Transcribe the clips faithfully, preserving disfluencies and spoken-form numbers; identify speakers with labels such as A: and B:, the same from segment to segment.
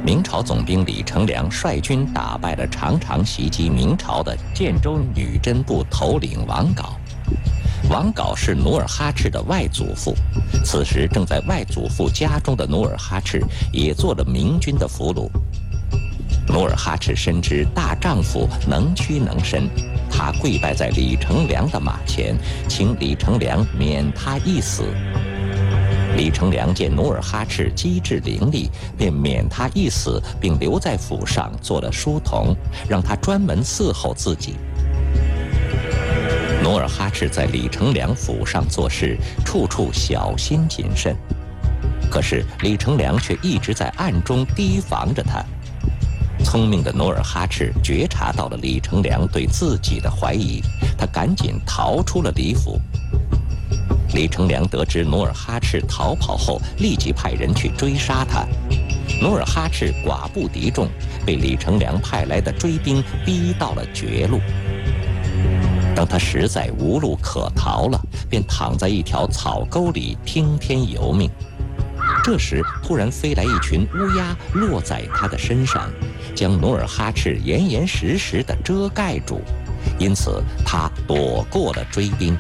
A: 明朝总兵李成梁率军打败了常常袭击明朝的建州女真部头领王杲。王杲是努尔哈赤的外祖父，此时正在外祖父家中的努尔哈赤也做了明军的俘虏。努尔哈赤深知大丈夫能屈能伸，他跪拜在李成梁的马前，请李成梁免他一死。李成梁见努尔哈赤机智伶俐，便免他一死，并留在府上做了书童，让他专门伺候自己。努尔哈赤在李成梁府上做事，处处小心谨慎，可是李成梁却一直在暗中提防着他。聪明的努尔哈赤觉察到了李成梁对自己的怀疑，他赶紧逃出了李府。李成梁得知努尔哈赤逃跑后，立即派人去追杀他。努尔哈赤寡不敌众，被李成梁派来的追兵逼到了绝路。当他实在无路可逃了，便躺在一条草沟里听天由命。这时，突然飞来一群乌鸦，落在他的身上，将努尔哈赤严严实实地遮盖住，因此他躲过了追兵。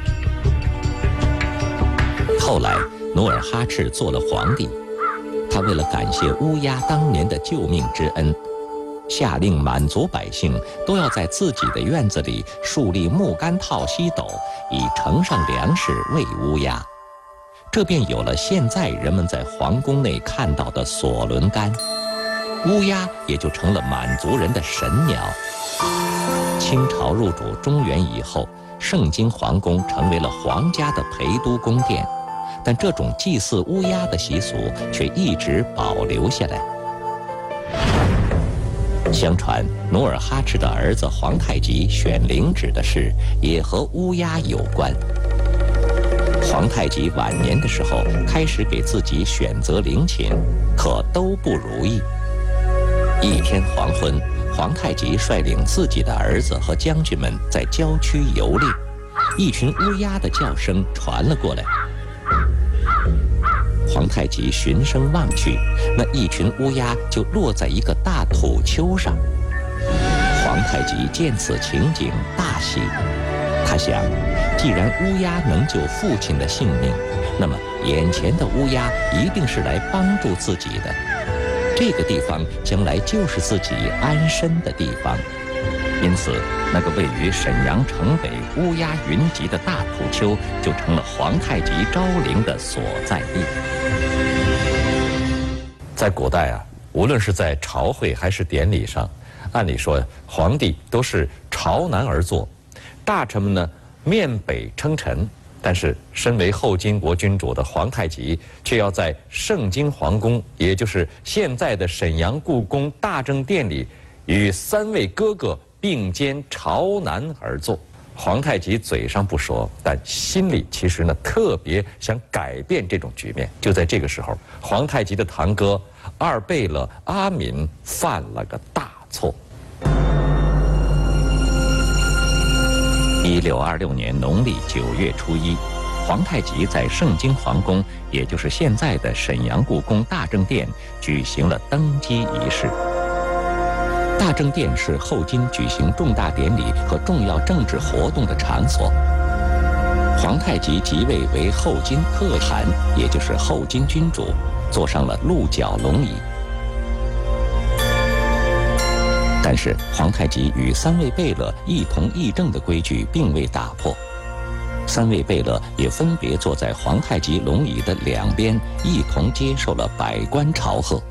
A: 后来，努尔哈赤做了皇帝，他为了感谢乌鸦当年的救命之恩，下令满族百姓都要在自己的院子里树立木杆套西斗，以盛上粮食喂乌鸦。这便有了现在人们在皇宫内看到的索伦杆，乌鸦也就成了满族人的神鸟。清朝入主中原以后，盛京皇宫成为了皇家的陪都宫殿，但这种祭祀乌鸦的习俗却一直保留下来。相传，努尔哈赤的儿子皇太极选领旨的事也和乌鸦有关。皇太极晚年的时候，开始给自己选择陵寝，可都不如意。一天黄昏，皇太极率领自己的儿子和将军们在郊区游猎，一群乌鸦的叫声传了过来。皇太极循声望去，那一群乌鸦就落在一个大土丘上。皇太极见此情景大喜，他想，既然乌鸦能救父亲的性命，那么眼前的乌鸦一定是来帮助自己的。这个地方将来就是自己安身的地方，因此那个位于沈阳城北乌鸦云集的大土丘就成了皇太极昭陵的所在地。在古代啊，无论是在朝会还是典礼上，按理说皇帝都是朝南而坐，大臣们呢面北称臣，但是身为后金国君主的皇太极却要在盛京皇宫，也就是现在的沈阳故宫大政殿里，与三位哥哥并肩朝南而坐。皇太极嘴上不说，但心里其实呢特别想改变这种局面。就在这个时候，皇太极的堂哥二贝勒阿敏犯了个大错。一六二六年农历九月初一，皇太极在盛京皇宫，也就是现在的沈阳故宫大政殿，举行了登基仪式。大政殿是后金举行重大典礼和重要政治活动的场所。皇太极即位为后金可汗，也就是后金君主，坐上了鹿角龙椅。但是皇太极与三位贝勒一同议政的规矩并未打破，三位贝勒也分别坐在皇太极龙椅的两边，一同接受了百官朝贺。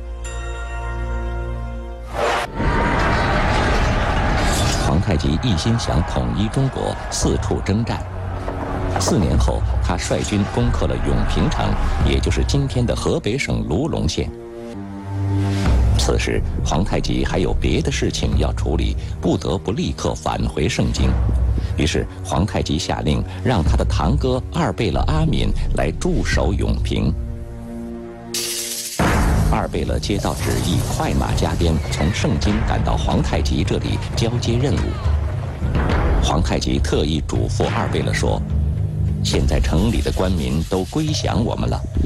A: 皇太极一心想统一中国，四处征战。四年后，他率军攻克了永平城，也就是今天的河北省卢龙县。此时，皇太极还有别的事情要处理，不得不立刻返回盛京。于是，皇太极下令让他的堂哥二贝勒阿敏来驻守永平。二贝勒接到旨意，快马加鞭从盛京赶到皇太极这里交接任务。皇太极特意嘱咐二贝勒说：“现在城里的官民都归降我们了，